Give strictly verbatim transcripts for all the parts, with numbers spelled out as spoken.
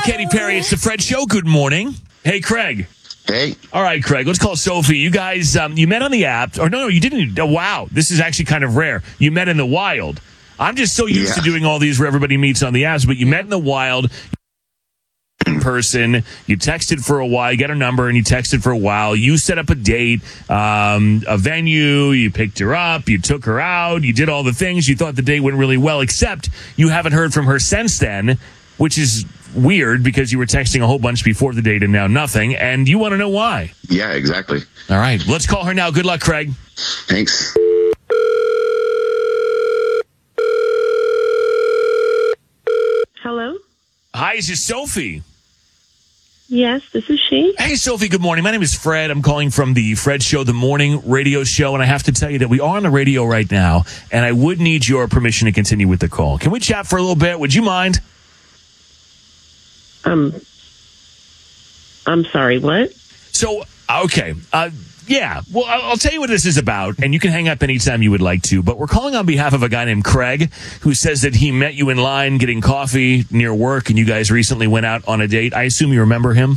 Katy Perry, it's the Fred Show. Good morning. Hey, Craig. Hey. All right, Craig, let's call Sophie. You guys, um, you met on the app. Or no, no, you didn't. Oh, wow. This is actually kind of rare. You met in the wild. I'm just so used yeah. to doing all these where everybody meets on the apps, but you met in the wild in person. You texted for a while. You got her number and you texted for a while. You set up a date, um, a venue. You picked her up. You took her out. You did all the things. You thought the date went really well, except you haven't heard from her since then, which is weird because you were texting a whole bunch before the date and now nothing. And you want to know why. Yeah, exactly. All right. Let's call her now. Good luck, Craig. Thanks. Hello? Hi, is this Sophie? Yes, this is she. Hey, Sophie, good morning. My name is Fred. I'm calling from the Fred Show, the morning radio show, and I have to tell you that we are on the radio right now, and I would need your permission to continue with the call. Can we chat for a little bit? Would you mind? Um, I'm sorry, what? So, okay. Uh, yeah, well, I'll I'll tell you what this is about, and you can hang up anytime you would like to, but we're calling on behalf of a guy named Craig, who says that he met you in line getting coffee near work, and you guys recently went out on a date. I assume you remember him?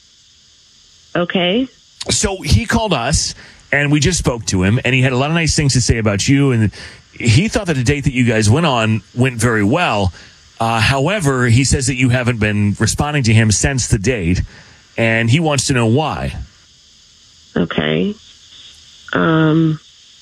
Okay. So he called us, and we just spoke to him, and he had a lot of nice things to say about you, and he thought that the date that you guys went on went very well. Uh, however, he says that you haven't been responding to him since the date, and he wants to know why. Okay. Um,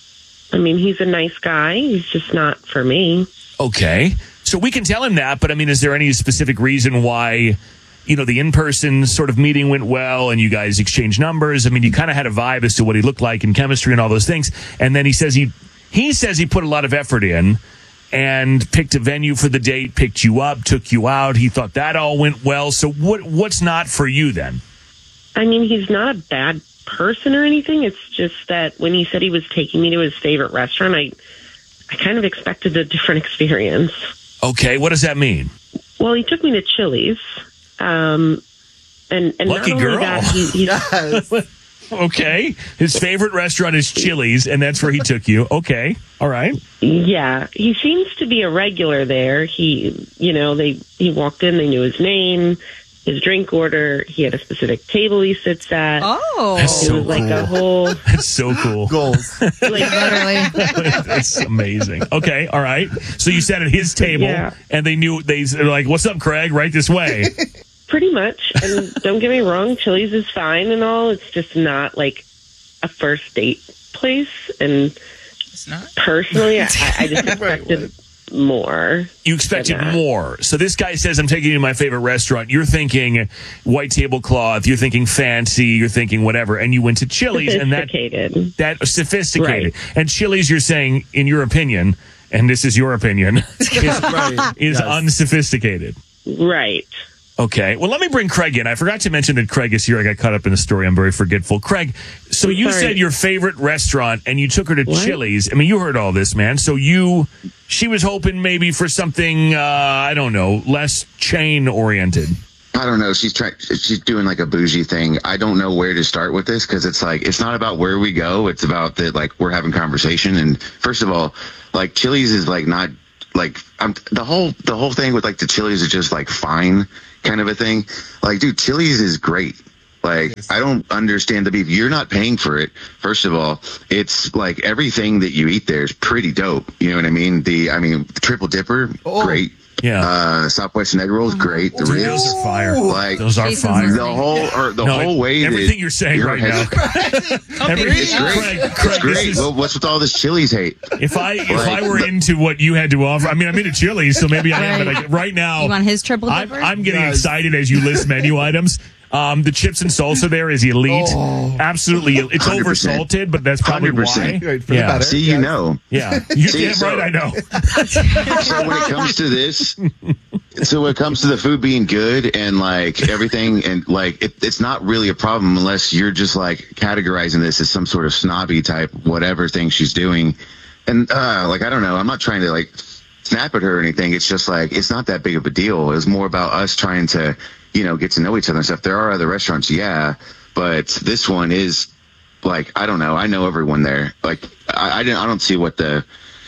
I mean, he's a nice guy. He's just not for me. Okay. So we can tell him that, but I mean, is there any specific reason why, you know, the in-person sort of meeting went well and you guys exchanged numbers? I mean, you kind of had a vibe as to what he looked like in chemistry and all those things. And then he says he, he says he put a lot of effort in and picked a venue for the date, picked you up, took you out. He thought that all went well. So what, what's not for you then? I mean, he's not a bad person or anything. It's just that when he said he was taking me to his favorite restaurant, I I kind of expected a different experience. Okay, what does that mean? Well, he took me to Chili's. Um, and, and Lucky not girl. only that, he, he, Yes. Okay, his favorite restaurant is Chili's, and that's where he took you. Okay, all right. yeah, he seems to be a regular there. He, you know, they he walked in, they knew his name, his drink order. He had a specific table he sits at. Oh, That's It so was like cool. a whole, That's so cool. Goals. like, literally. That's amazing. Okay, all right. So you sat at his table, Yeah. and they knew, they were like, what's up, Craig? Right this way. pretty much. And don't get me wrong, Chili's is fine and all. It's just not like a first date place. And It's not. personally, I, I just expected more. You expected than that. more. So this guy says, I'm taking you to my favorite restaurant. You're thinking white tablecloth. You're thinking fancy. You're thinking whatever. And you went to Chili's, and that Sophisticated. that sophisticated. Right. And Chili's, you're saying, in your opinion, and this is your opinion, is, Right. is Yes. unsophisticated. Right. Okay. Well, let me bring Craig in. I forgot to mention that Craig is here. I got caught up in the story. I'm very forgetful. Craig, so I'm you sorry. said your favorite restaurant and you took her to What? Chili's. I mean, you heard all this, man. So you, she was hoping maybe for something, uh, I don't know, less chain oriented. I don't know. She's trying. She's doing like a bougie thing. I don't know where to start with this because it's like it's not about where we go. It's about that like we're having conversation. And first of all, like Chili's is like not like I'm the whole the whole thing with like the Chili's is just like fine kind of a thing. Like, dude, Chili's is great. Like, I don't understand the beef. You're not paying for it. First of all, it's like everything that you eat there is pretty dope. You know what I mean? The I mean, the triple dipper, Oh. great. Yeah. Uh, Southwestern egg rolls, great. The Dude, ribs, those are fire. like Those are Jason's fire. the whole or the No, whole way everything that you're saying your right head- now. Everything, It's great. Craig, It's Craig, this great. is- Well, what's with all this Chili's hate? if I if Like, I were the- into what you had to offer, I mean, I'm into Chili's, so maybe I am. But like, right now, You want his triple I'm, dipper? I'm getting Yes. excited as you list menu items. Um, the chips and salsa there is elite. Oh. Absolutely, it's one hundred percent. oversalted, but that's probably one hundred percent. why. Right, for Yeah. the better. See, you Yes. know. Yeah, you're See, damn so- right. I know. So when it comes to this, so when it comes to the food being good and like everything, and like it, it's not really a problem unless you're just like categorizing this as some sort of snobby type whatever thing she's doing, and uh, like I don't know. I'm not trying to like snap at her or anything. It's just like it's not that big of a deal. It's more about us trying to, you know, get to know each other and stuff. There are other restaurants, yeah, but this one is like I don't know. I know everyone there. Like I, I didn't. I don't see what the.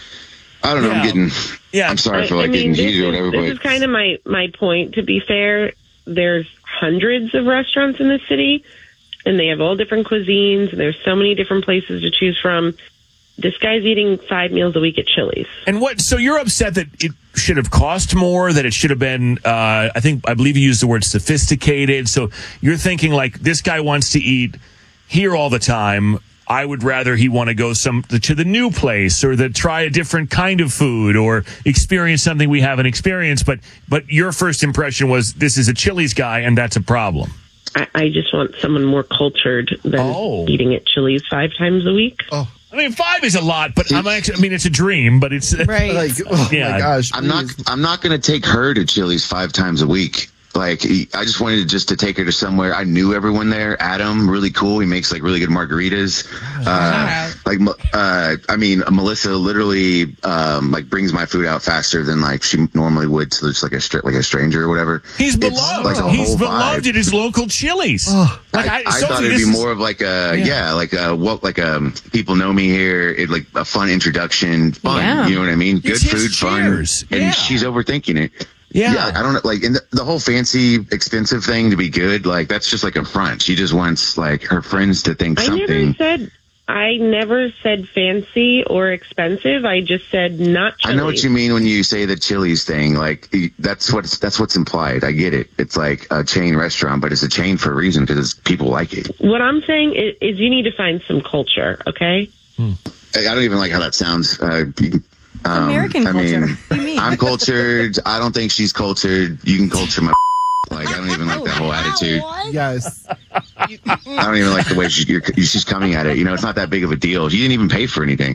I don't know. Yeah. I'm getting. Yeah. I'm sorry for I- like I mean, getting this heated or is, whatever, this but is kind of my, my point, to be fair. there's hundreds of restaurants in the city, and they have all different cuisines, and there's so many different places to choose from. This guy's eating five meals a week at Chili's. And what? So you're upset that it should have cost more, that it should have been, uh, I think, I believe you used the word sophisticated. So you're thinking like, this guy wants to eat here all the time. I would rather he want to go some to the new place or the try a different kind of food or experience something we haven't experienced. But but your first impression was this is a Chili's guy, and that's a problem. I, I just want someone more cultured than Oh. eating at Chili's five times a week. Oh, I mean, five is a lot, but I'm actually, I mean, it's a dream, but it's Right. like, oh Yeah. my gosh. I'm not. please. I'm not going to take her to Chili's five times a week. Like, he- I just wanted just to take her to somewhere. I knew everyone there. Adam, really cool. He makes like really good margaritas. Uh, like, uh, I mean, Melissa literally um, like brings my food out faster than like she normally would to just like a str- like a stranger or whatever. he's It's beloved. like a He's whole beloved vibe. at his local Chili's. Oh. Like, I, I Sophie, thought it'd this be is- more of like a yeah, like a what like um people know me here. It like a fun introduction, fun. Yeah. You know what I mean? Good It's his food, fun, cheers. and Yeah. she's overthinking it. Yeah. I don't know. Like, in the, the whole fancy, expensive thing to be good, like that's just like a front. She just wants like her friends to think I something. never said I never said fancy or expensive. I just said not I Chili's. know what you mean when you say the Chili's thing. Like y- that's what's that's what's implied. I get it. It's like a chain restaurant, but it's a chain for a reason because people like it. What I'm saying is, is you need to find some culture, okay? I I don't even like how that sounds. Uh, you- um, American I culture. mean, What do you mean? I'm cultured. I don't think she's cultured. You can culture my. Like I don't even like that whole attitude. Yes. I don't even like the way she, you're, she's coming at it. You know, it's not that big of a deal. She didn't even pay for anything.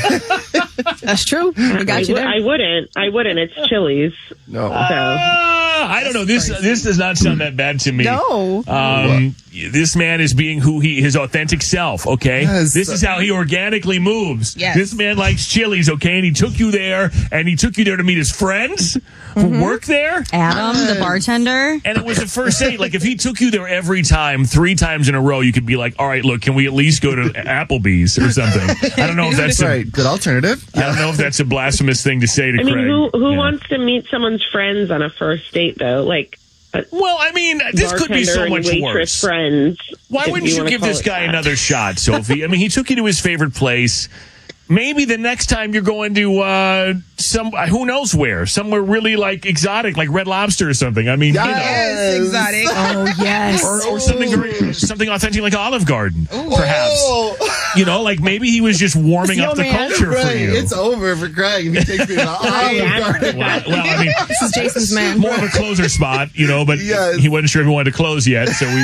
That's true. We I, got you w- there. I wouldn't. I wouldn't. It's Chili's. No. So Ah, I don't know. This this does not sound that bad to me. No. Um, this man is being who he his authentic self. Okay, Yes. this is how he organically moves. Yes. This man likes Chili's. Okay, and he took you there, and he took you there to meet his friends who work there. Adam, the bartender. And it was a first date. Like if he took you there every time, three times in a row, you could be like, "All right, look, can we at least go to Applebee's or something?" I don't know if that's a, Right. Good alternative. I don't know if that's a blasphemous thing to say to I mean, Craig. who who Yeah. wants to meet someone's friends on a first date though? Like a Well, I mean, this could be bartender so and much waitress worse. friends. Why if wouldn't you, wanna give call this it guy that. another shot, Sophie? I mean, he took you to his favorite place. Maybe the next time you're going to uh, some, who knows where, somewhere really like exotic, like Red Lobster or something. I mean, Yes. Exotic. Oh, yes. you know, or, or something, very- something authentic like Olive Garden, perhaps. Oh, You know, like maybe he was just warming Yo, up the man. culture for right. you. It's over for Craig. If he takes me to Olive Garden. well, well, I mean, This is Jason's man. more of a closer spot, you know, but Yes. he wasn't sure if he wanted to close yet, so we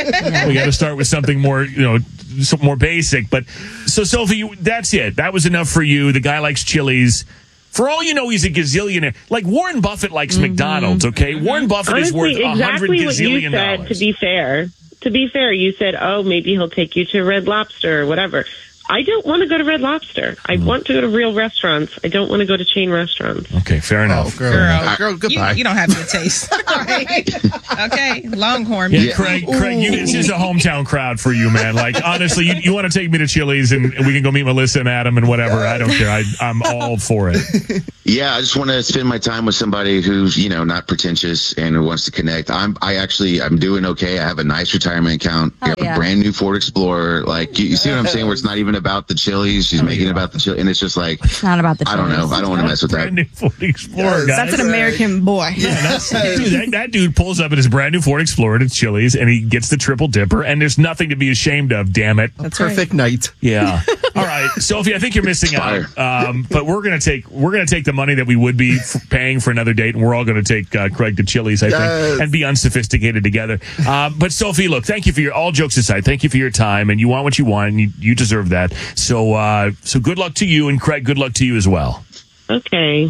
we got to start with something more, you know, some more basic. But so Sophie, you, that's it. That was enough for you. The guy likes Chili's. For all you know, he's a gazillionaire. Like Warren Buffett likes McDonald's. Okay, Warren Buffett is worth Honestly, a hundred exactly what you gazillion said. dollars. To be fair, to be fair, you said, "Oh, maybe he'll take you to Red Lobster or whatever." I don't want to go to Red Lobster. I Hmm. want to go to real restaurants. I don't want to go to chain restaurants. Okay, fair Oh, enough. girl. Girl. Girl, You, goodbye. you don't have good taste. Right? Okay. Longhorn. Yeah, Yeah. Craig, Craig, you, this is a hometown crowd for you, man. Like, honestly, you, you want to take me to Chili's and we can go meet Melissa and Adam and whatever. I don't care. I, I'm all for it. Yeah, I just want to spend my time with somebody who's, you know, not pretentious and who wants to connect. I'm, I actually, I'm doing okay. I have a nice retirement account. I have yeah. a brand new Ford Explorer. Like, you, you see what I'm saying? Where it's not even about the Chili's. She's making it about the Chili. And it's just like, It's not about the I don't know. Chili's. I don't want to mess with that. Brand new Ford Explorer, Yes. guys. That's an American boy. Yeah, that's, dude, that, that dude pulls up in his brand new Ford Explorer to Chili's and he gets the triple dipper, and there's nothing to be ashamed of. Damn it! That's right. Perfect night. Yeah. All right, Sophie, I think you're missing out. Um, but we're gonna take we're gonna take the money that we would be f- paying for another date, and we're all gonna take uh, Craig to Chili's, I Yes. think, and be unsophisticated together. Um, but Sophie, look, thank you for your all jokes aside. Thank you for your time, and you want what you want, and you, you deserve that. So, uh, so good luck to you, and Craig, good luck to you as well. Okay.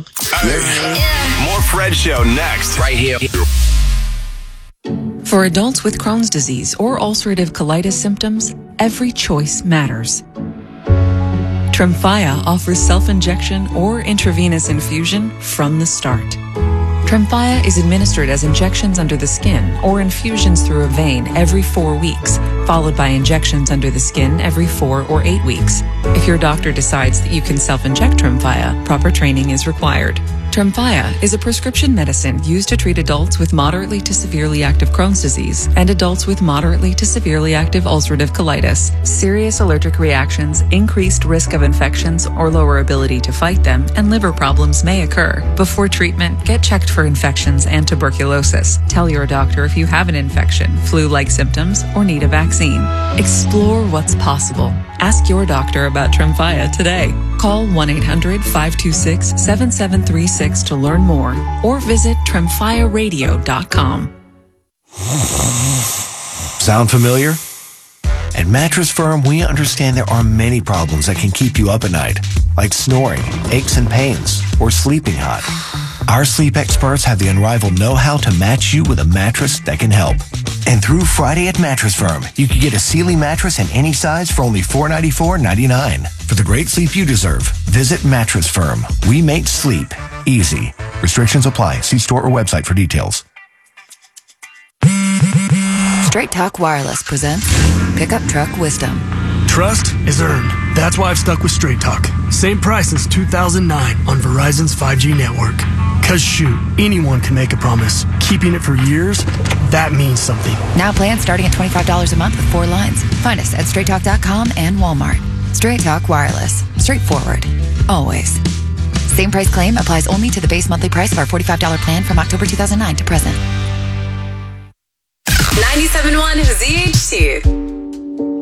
More Fred Show next. Right here. For adults with Crohn's disease or ulcerative colitis symptoms, every choice matters. Tremfya offers self-injection or intravenous infusion from the start. Tremfya is administered as injections under the skin or infusions through a vein every four weeks, followed by injections under the skin every four or eight weeks. If your doctor decides that you can self-inject Tremfya, proper training is required. Tremfya is a prescription medicine used to treat adults with moderately to severely active Crohn's disease and adults with moderately to severely active ulcerative colitis. Serious allergic reactions, increased risk of infections or lower ability to fight them, and liver problems may occur. Before treatment, get checked for infections and tuberculosis. Tell your doctor if you have an infection, flu-like symptoms, or need a vaccine. Explore what's possible. Ask your doctor about Tremfya today. Call one eight hundred five two six seven seven three six to learn more or visit tremfya radio dot com. Sound familiar? At Mattress Firm, we understand there are many problems that can keep you up at night, like snoring, aches and pains, or sleeping hot. Our sleep experts have the unrivaled know-how to match you with a mattress that can help. And through Friday at Mattress Firm, you can get a Sealy mattress in any size for only four hundred ninety-four dollars and ninety-nine cents. For the great sleep you deserve, visit Mattress Firm. We make sleep easy. Restrictions apply. See store or website for details. Straight Talk Wireless presents Pickup Truck Wisdom. Trust is earned. That's why I've stuck with Straight Talk. Same price since two thousand nine on Verizon's five G network. Cause shoot, anyone can make a promise. Keeping it for years, that means something. Now plans starting at twenty-five dollars a month with four lines. Find us at straight talk dot com and Walmart. Straight Talk Wireless. Straightforward. Always. Same price claim applies only to the base monthly price of our forty-five dollars plan from October two thousand nine to present. ninety-seven point one Z H two.